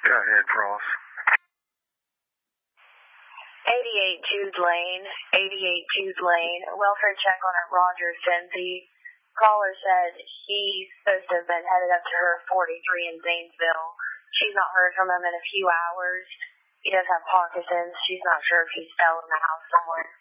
Go ahead, Frost. 88 Jude Lane, 88 Jude Lane, welfare check on a Roger Senzi. Caller said he's supposed to have been headed up to her 43 in Zanesville. She's not heard from him in a few hours. He does have Parkinson's. She's not sure if he's still in the house somewhere.